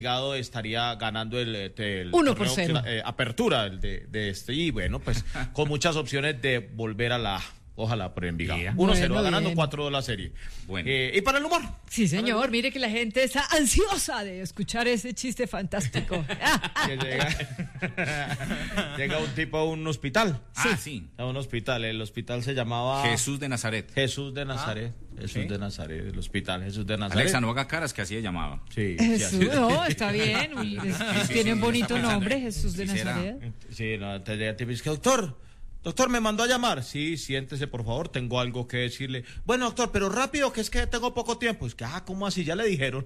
estaría ganando el 1-0 apertura de este, y bueno, pues con muchas opciones de volver a la ojalá por Envigado. 1-0 va ganando 4 la serie. Bueno. ¿Y para el humor? Sí, señor, mire que la gente está ansiosa de escuchar ese chiste fantástico. Llega un tipo a un hospital. Sí. A un hospital, el hospital se llamaba Jesús de Nazaret. Jesús de Nazaret, de Nazaret, el hospital Jesús de Nazaret. Alexa, no haga caras, que así se llamaba. Sí, Jesús, no, está bien. Tiene un bonito nombre, Jesús de Nazaret. Sí, no, entonces te dice, doctor, me mandó a llamar. Sí, siéntese, por favor, tengo algo que decirle. Bueno, doctor, pero rápido, que es que tengo poco tiempo. Es que, ¿cómo así? Ya le dijeron.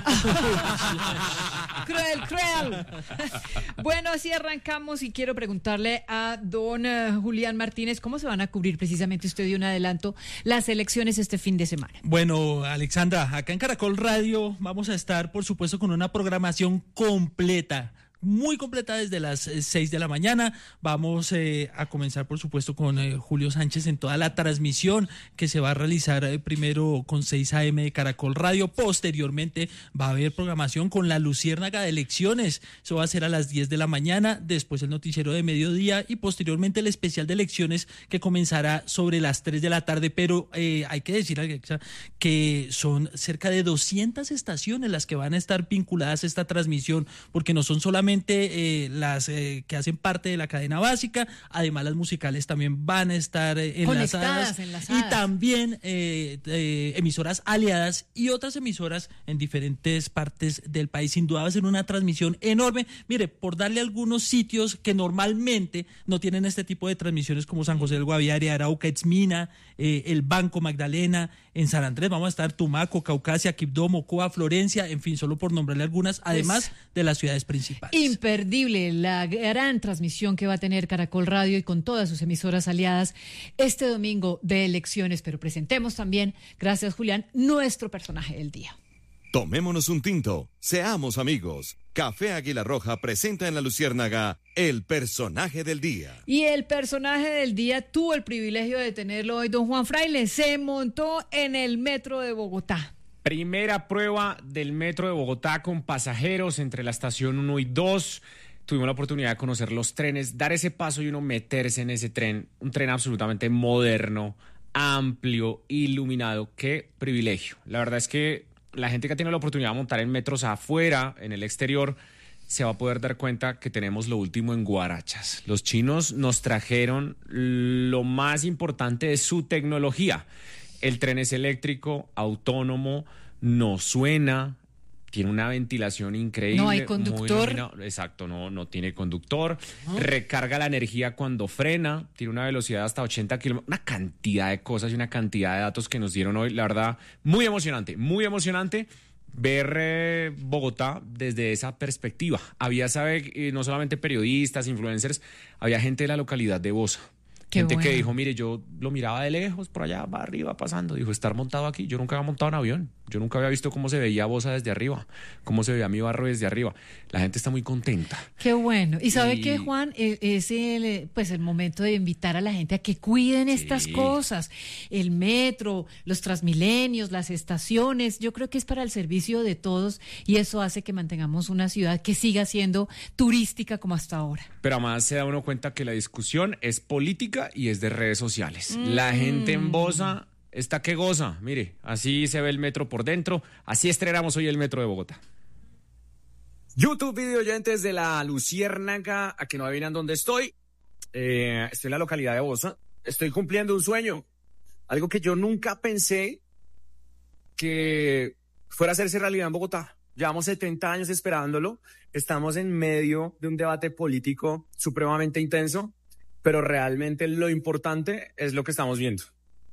Cruel. Bueno, así arrancamos y quiero preguntarle a don Julián Martínez, ¿cómo se van a cubrir precisamente, usted dio un adelanto, las elecciones este fin de semana? Bueno, Alexandra, acá en Caracol Radio vamos a estar, por supuesto, con una programación completa, muy completa desde las 6 de la mañana. Vamos a comenzar, por supuesto, con Julio Sánchez en toda la transmisión que se va a realizar primero con 6 AM de Caracol Radio. Posteriormente va a haber programación con la Luciérnaga de elecciones. Eso va a ser a las 10 de la mañana, después el noticiero de mediodía y posteriormente el especial de elecciones que comenzará sobre las 3 de la tarde. Pero hay que decir, Alexa, que son cerca de 200 estaciones las que van a estar vinculadas a esta transmisión, porque no son solamente las que hacen parte de la cadena básica, además las musicales también van a estar enlazadas. Y también emisoras aliadas y otras emisoras en diferentes partes del país. Sin duda va a ser una transmisión enorme. Mire, por darle algunos sitios que normalmente no tienen este tipo de transmisiones, como San José del Guaviare, Arauca, Etzmina, el Banco Magdalena, en San Andrés vamos a estar Tumaco, Caucasia, Quibdó, Mocoa, Florencia, en fin, solo por nombrarle algunas, además de las ciudades principales. Imperdible la gran transmisión que va a tener Caracol Radio y con todas sus emisoras aliadas este domingo de elecciones, pero presentemos también, gracias Julián, nuestro personaje del día. Tomémonos un tinto, seamos amigos. Café Águila Roja presenta en La Luciérnaga el personaje del día. Y el personaje del día tuvo el privilegio de tenerlo hoy, don Juan Fraile. Se montó en el metro de Bogotá. Primera prueba del metro de Bogotá con pasajeros entre la estación 1 y 2. Tuvimos la oportunidad de conocer los trenes, dar ese paso y uno meterse en ese tren. Un tren absolutamente moderno, amplio, iluminado. ¡Qué privilegio! La verdad es que la gente que tiene la oportunidad de montar en metros afuera, en el exterior, se va a poder dar cuenta que tenemos lo último en guarachas. Los chinos nos trajeron lo más importante de su tecnología. El tren es eléctrico, autónomo, no suena, tiene una ventilación increíble. No hay conductor. Exacto, no tiene conductor. Recarga la energía cuando frena, tiene una velocidad hasta 80 kilómetros. Una cantidad de cosas y una cantidad de datos que nos dieron hoy. La verdad, muy emocionante ver Bogotá desde esa perspectiva. Había, no solamente periodistas, influencers, había gente de la localidad de Bosa. Gente que dijo, mire, yo lo miraba de lejos, por allá, va arriba, pasando. Dijo, estar montado aquí. Yo nunca había montado en avión. Yo nunca había visto cómo se veía Bosa desde arriba, cómo se veía mi barrio desde arriba. La gente está muy contenta. Qué bueno. ¿Y sabe qué, Juan? Es el momento de invitar a la gente a que cuiden estas cosas. El metro, los Transmilenios, las estaciones. Yo creo que es para el servicio de todos y eso hace que mantengamos una ciudad que siga siendo turística como hasta ahora. Pero además se da uno cuenta que la discusión es política y es de redes sociales. La gente en Bosa está que goza. Mire, así se ve el metro por dentro. Así estrenamos hoy el metro de Bogotá. YouTube video oyentes de La Luciérnaga, a que no adivinan dónde estoy. Estoy en la localidad de Bosa. Estoy cumpliendo un sueño. Algo que yo nunca pensé que fuera a hacerse realidad en Bogotá. Llevamos 70 años esperándolo. Estamos en medio de un debate político supremamente intenso, pero realmente lo importante es lo que estamos viendo.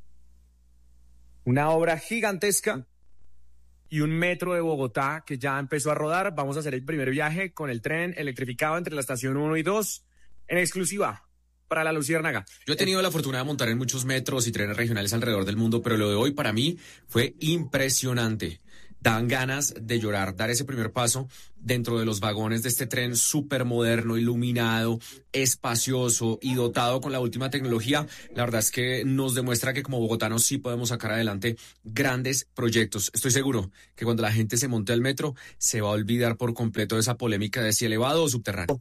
Una obra gigantesca y un metro de Bogotá que ya empezó a rodar. Vamos a hacer el primer viaje con el tren electrificado entre la estación 1 y 2 en exclusiva para La Luciérnaga. Yo he tenido la fortuna de montar en muchos metros y trenes regionales alrededor del mundo, pero lo de hoy para mí fue impresionante. Dan ganas de llorar, dar ese primer paso dentro de los vagones de este tren súper moderno, iluminado, espacioso y dotado con la última tecnología. La verdad es que nos demuestra que como bogotanos sí podemos sacar adelante grandes proyectos. Estoy seguro que cuando la gente se monte al metro se va a olvidar por completo de esa polémica de si elevado o subterráneo.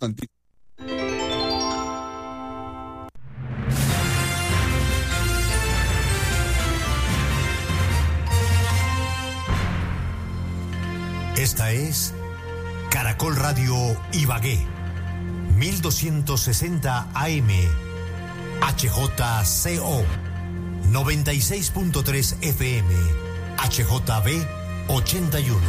Esta es Caracol Radio Ibagué, 1260 AM, HJCO, 96.3 FM, HJB 81.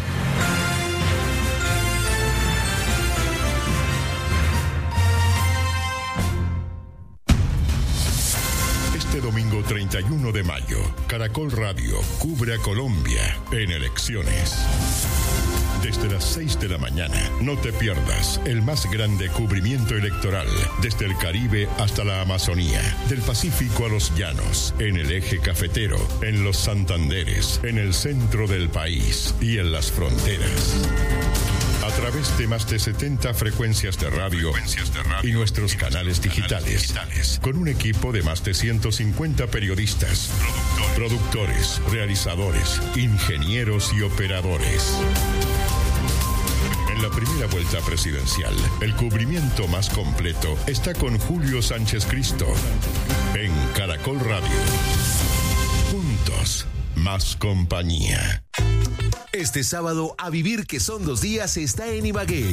Este domingo 31 de mayo, Caracol Radio cubre a Colombia en elecciones. Desde las 6 de la mañana, no te pierdas el más grande cubrimiento electoral desde el Caribe hasta la Amazonía, del Pacífico a los llanos, en el eje cafetero, en los Santanderes, en el centro del país y en las fronteras. A través de más de 70 frecuencias de radio y nuestros canales digitales, con un equipo de más de 150 periodistas, productores, realizadores, ingenieros y operadores. En la primera vuelta presidencial, el cubrimiento más completo está con Julio Sánchez Cristo en Caracol Radio. Juntos, más compañía. Este sábado, A Vivir que son 2 días está en Ibagué.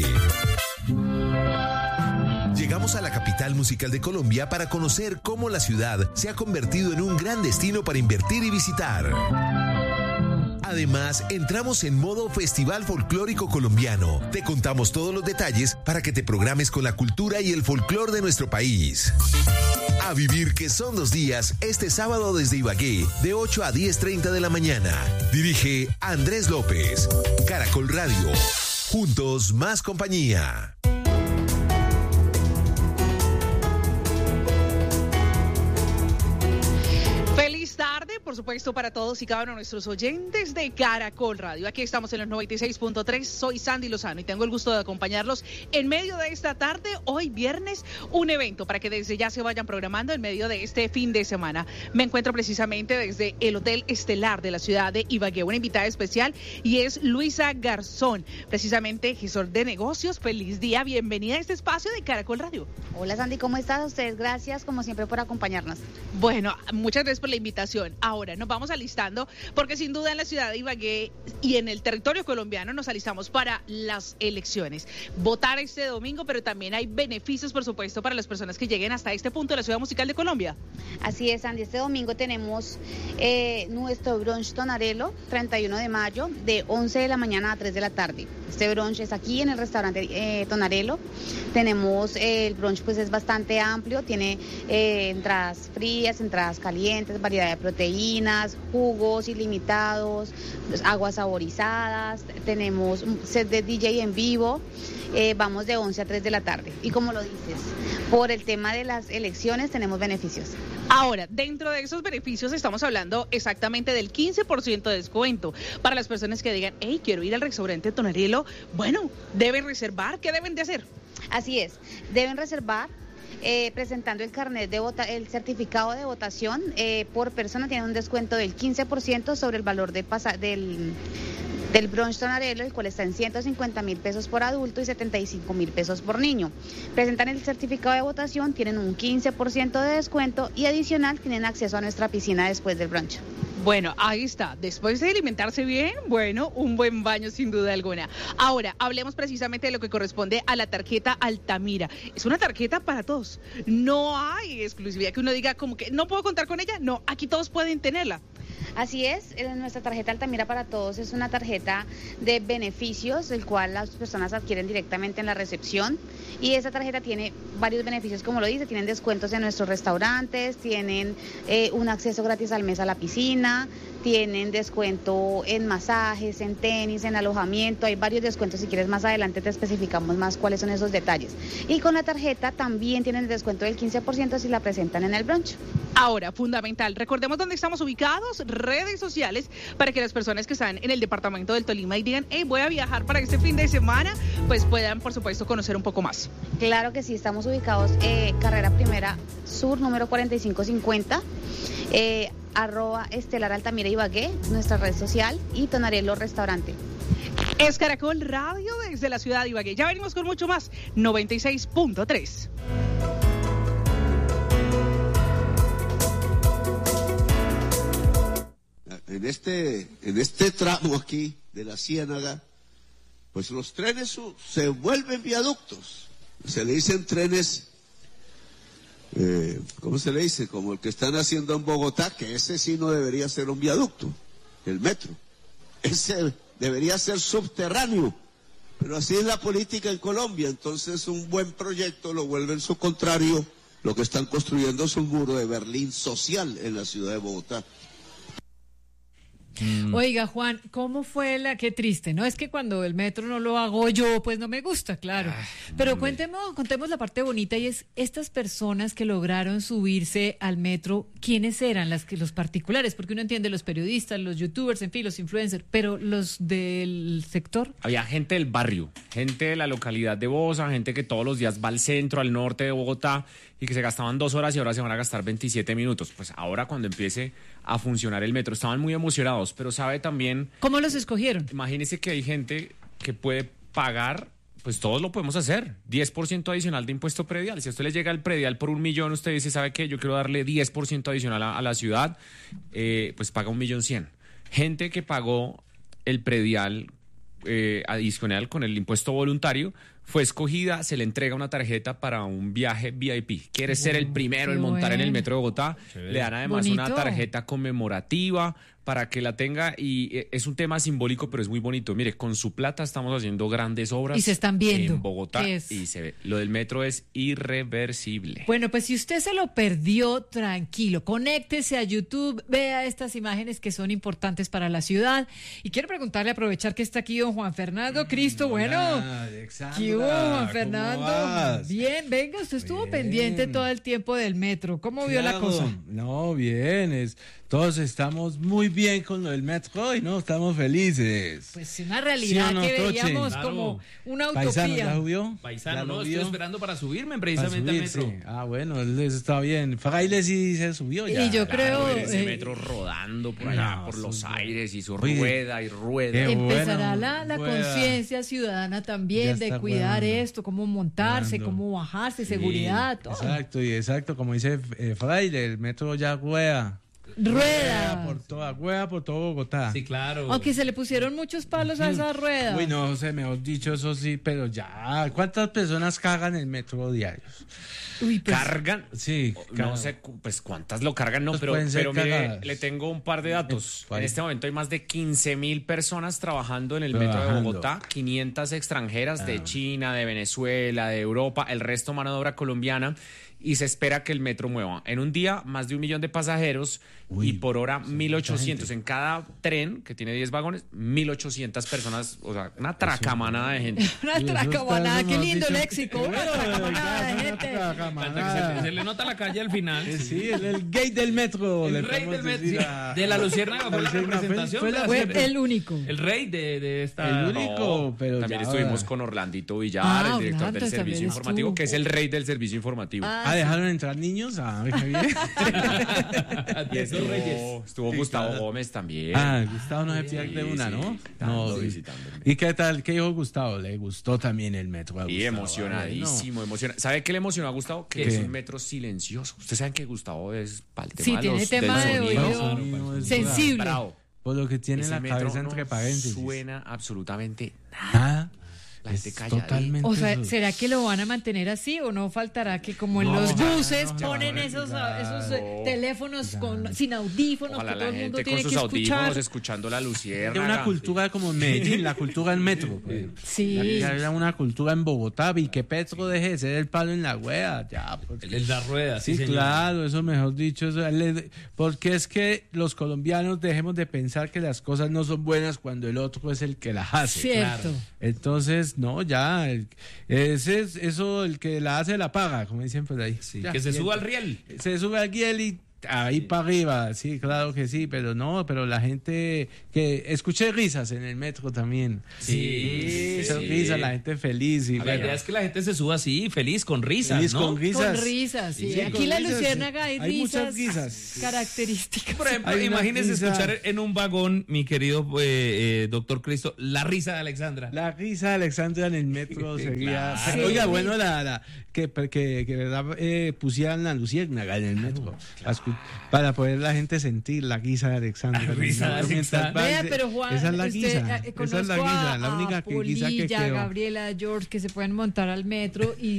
Llegamos a la capital musical de Colombia para conocer cómo la ciudad se ha convertido en un gran destino para invertir y visitar. Además, entramos en modo Festival Folclórico Colombiano. Te contamos todos los detalles para que te programes con la cultura y el folclor de nuestro país. A Vivir que son 2 días, este sábado desde Ibagué, de 8 a 10:30 de la mañana. Dirige Andrés López. Caracol Radio. Juntos, más compañía. Tarde, por supuesto, para todos y cada uno de nuestros oyentes de Caracol Radio. Aquí estamos en los 96.3. Soy Sandy Lozano y tengo el gusto de acompañarlos en medio de esta tarde, hoy viernes, un evento para que desde ya se vayan programando en medio de este fin de semana. Me encuentro precisamente desde el Hotel Estelar de la ciudad de Ibagué, una invitada especial y es Luisa Garzón, precisamente gestor de negocios. Feliz día, bienvenida a este espacio de Caracol Radio. Hola Sandy, ¿cómo estás? Ustedes, gracias como siempre por acompañarnos. Bueno, muchas gracias por la invitación. Ahora nos vamos alistando porque sin duda en la ciudad de Ibagué y en el territorio colombiano nos alistamos para las elecciones. Votar este domingo, pero también hay beneficios, por supuesto, para las personas que lleguen hasta este punto de la ciudad musical de Colombia. Así es, Andy. Este domingo tenemos nuestro brunch Tonarelo, 31 de mayo, de 11 de la mañana a 3 de la tarde. Este brunch es aquí en el restaurante Tonarelo. Tenemos el brunch, pues es bastante amplio, tiene entradas frías, entradas calientes, variedad de proteínas, jugos ilimitados, aguas saborizadas, tenemos un set de DJ en vivo, vamos de 11 a 3 de la tarde. Y como lo dices, por el tema de las elecciones tenemos beneficios. Ahora, dentro de esos beneficios estamos hablando exactamente del 15% de descuento para las personas que digan, hey, quiero ir al restaurante Tonarelo. Bueno, deben reservar, ¿qué deben de hacer? Así es, deben reservar. Presentando el carnet el certificado de votación por persona tiene un descuento del 15% sobre el valor del brunch Tonarelo, el cual está en 150.000 pesos por adulto y 75.000 pesos por niño. Presentan el certificado de votación, tienen un 15% de descuento y adicional tienen acceso a nuestra piscina después del brunch. Bueno, ahí está. Después de alimentarse bien, bueno, un buen baño sin duda alguna. Ahora, hablemos precisamente de lo que corresponde a la tarjeta Altamira. Es una tarjeta para todos. No hay exclusividad que uno diga como que no puedo contar con ella. No, aquí todos pueden tenerla. Así es, nuestra tarjeta Altamira para Todos es una tarjeta de beneficios, el cual las personas adquieren directamente en la recepción, y esa tarjeta tiene varios beneficios, como lo dice, tienen descuentos en nuestros restaurantes, tienen un acceso gratis al mes a la piscina, tienen descuento en masajes, en tenis, en alojamiento, hay varios descuentos, si quieres más adelante te especificamos más cuáles son esos detalles. Y con la tarjeta también tienen el descuento del 15% si la presentan en el brunch. Ahora, fundamental, recordemos dónde estamos ubicados, redes sociales, para que las personas que están en el departamento del Tolima y digan, hey, voy a viajar para este fin de semana, pues puedan, por supuesto, conocer un poco más. Claro que sí, estamos ubicados Carrera Primera Sur, número 4550, @Estelar Altamira Ibagué, nuestra red social, y Tonarelo Restaurante. Es Caracol Radio desde la ciudad de Ibagué. Ya venimos con mucho más, 96.3. En este tramo aquí de la Ciénaga, pues los trenes se vuelven viaductos. Se le dicen trenes, ¿cómo se le dice? Como el que están haciendo en Bogotá, que ese sí no debería ser un viaducto, el metro. Ese debería ser subterráneo. Pero así es la política en Colombia. Entonces un buen proyecto lo vuelven su contrario. Lo que están construyendo es un muro de Berlín social en la ciudad de Bogotá. Oiga, Juan, ¿cómo fue qué triste, ¿no? Es que cuando el metro no lo hago yo, pues no me gusta, claro. Pero contemos la parte bonita, y es estas personas que lograron subirse al metro, ¿quiénes eran los particulares? Porque uno entiende los periodistas, los youtubers, en fin, los influencers, pero los del sector. Había gente del barrio, gente de la localidad de Bosa, gente que todos los días va al centro, al norte de Bogotá, y que se gastaban 2 horas y ahora se van a gastar 27 minutos. Pues ahora, cuando empiece a funcionar el metro, estaban muy emocionados, pero sabe también... ¿Cómo los escogieron? Imagínese que hay gente que puede pagar, pues todos lo podemos hacer, 10% adicional de impuesto predial. Si a usted le llega el predial por 1 millón, usted dice, ¿sabe qué? Yo quiero darle 10% adicional a la ciudad, pues paga 1.100.000. Gente que pagó el predial adicional con el impuesto voluntario, fue escogida, se le entrega una tarjeta para un viaje VIP. Quiere ser el primero en montar en el metro de Bogotá. Chévere. Le dan además una tarjeta conmemorativa para que la tenga, y es un tema simbólico, pero es muy bonito. Mire, con su plata estamos haciendo grandes obras. Y se están viendo. En Bogotá, y se ve. Lo del metro es irreversible. Bueno, pues si usted se lo perdió, tranquilo, conéctese a YouTube, vea estas imágenes que son importantes para la ciudad. Y quiero preguntarle, aprovechar que está aquí don Juan Fernando Cristo. Bueno, ¿qué hubo, Juan Fernando? Bien, venga, usted estuvo pendiente todo el tiempo del metro. ¿Cómo vio la cosa? No, bien, todos estamos muy bien con lo del metro y no estamos felices. Pues una realidad, ¿sí o no, que veíamos como una utopía. Paisano, ¿ya subió? Paisano, no, estoy esperando para subirme precisamente al metro. Sí. Ah, bueno, eso está bien. Fraile sí se subió ya. Y yo creo... ese metro rodando por allá, por los aires, y su rueda y rueda. Empezará la conciencia ciudadana también de cuidar esto, cómo montarse, cómo bajarse, seguridad, todo. Exacto, como dice Fraile, el metro ya rueda. Rueda por todo Bogotá. Sí, claro. Aunque se le pusieron muchos palos a esa rueda. Uy, no sé, mejor dicho, eso sí, pero ya. ¿Cuántas personas cargan el metro diarios? Uy, pues, ¿cargan? Sí. No sé, pues cuántas lo cargan, no, pero mire, le tengo un par de datos. En este momento hay más de 15,000 personas trabajando en el metro de Bogotá, 500 extranjeras de China, de Venezuela, de Europa, el resto mano de obra colombiana. Y se espera que el metro mueva en un día más de 1 millón de pasajeros. Y por hora 1.800 en cada tren, que tiene 10 vagones, 1.800 personas, o sea, una tracamanada de gente. Una tracamanada, qué lindo léxico, una tracamanada de gente. Se le nota la calle al final. Sí, el gate del metro. El rey del metro. De la Luciérnaga fue la representación. Fue el único. El rey de esta... El único, pero también estuvimos con Orlandito Villar, el director del servicio informativo, que es el rey del servicio informativo. ¿Dejaron entrar niños? Qué bien. Estuvo Gustavo Gómez también. Gustavo no se pierde una, ¿no? No, visitando. ¿Y qué tal? ¿Qué dijo Gustavo? ¿Le gustó también el metro? Y emocionadísimo, emocionado. ¿Sabe qué le emocionó a Gustavo? Que es un metro silencioso. Ustedes saben que Gustavo es para el tema tiene tema de oído sensible. Por lo que tiene la cabeza entre paréntesis. Suena absolutamente nada. La gente Es calladita. totalmente O sea, eso. ¿será que lo van a mantener así o no faltará que como en los buses ponen esos teléfonos sin audífonos Ojalá que todo la el mundo gente tiene con que sus audífonos escuchar? escuchando la Era luciérnaga. una cultura como en Medellín, la cultura del metro. Pues. Sí. Era una cultura en Bogotá, y que Petro deje de ser el palo en la rueda, ya. Porque... En la rueda, sí, Sí, señor. claro, eso mejor dicho, porque es que los colombianos dejemos de pensar que las cosas no son buenas cuando el otro es el que las hace. Cierto. Claro. Entonces, no, ya, ese es eso, el que la hace la paga, como dicen por ahí. Sí, Ya, que se y suba al riel. Se sube al riel y ahí para arriba, sí, claro que sí, pero no, pero la gente que escuché risas en el metro también. Sí, Son sí. risas, la gente feliz y La bueno, idea es que la gente se suba así, feliz, con risas, feliz ¿no? con risas. Con risas, sí. Sí, Aquí con la risas, luciérnaga sí. hay Hay muchas risas risas. características. Por ejemplo, Hay una imagínese risa. escuchar en un vagón, mi querido doctor Cristo, la risa de Alexandra. La risa de Alexandra en el metro sería. Claro. Oiga, bueno, que verdad pusieran la luciérnaga en el metro para poder la gente sentir la risa de Alexandra. La risa de Alexandra. Vea, pero Juan, esa es la usted, guisa. Esa es conozco la guisa, la única a guisa que Polilla, quedó. Gabriela, George, que se pueden montar al metro y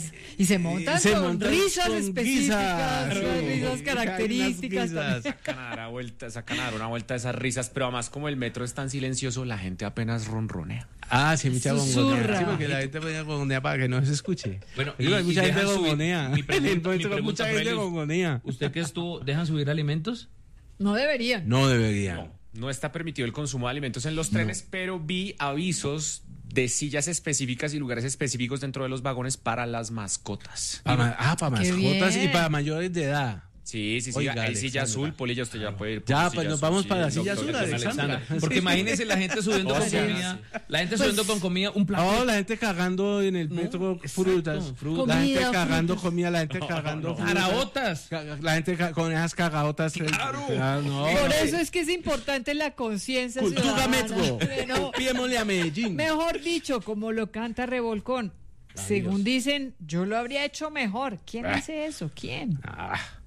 se montan Se con montan risas con específicas, risas, con sí. risas características. Hay unas también. Sacan a dar una vuelta a esas risas, pero además como el metro es tan silencioso, la gente apenas ronronea. Ah, sí, mucha Susurra. gongonea. Sí, porque la gente ponía gongonea para que no se escuche. Bueno, Digo, hay mucha gente dejan subir- gongonea. mi pregunta- En el metro mi mucha pregunta, gente Félix, gongonea. ¿Usted que estuvo, dejan subir alimentos? No deberían. No deberían. No está permitido el consumo de alimentos en los trenes, pero vi avisos de sillas específicas y lugares específicos dentro de los vagones para las mascotas. Para Qué mascotas y bien. para mayores de edad. Sí, Oiga, hay silla Alexandra. azul, Polilla, usted ya puede ir por Ya, su pues silla nos azul, vamos sí, para la el silla doctor azul, Alexandra. Alexandra. Porque imagínese la gente subiendo O con sea, comida, la gente subiendo con comida, un plato. No, la gente cagando en el metro frutas. frutas. La gente Comida, cagando frutas. comida, la gente cagando frutas. Caraotas. La gente con esas cagaotas. Claro. No. Por eso es que es importante la conciencia Cultura ciudadana. metro. Bueno, Copiémosle a Medellín. mejor dicho, como lo canta Revolcón. Según dicen, yo lo habría hecho mejor. ¿Quién hace eso? ¿Quién?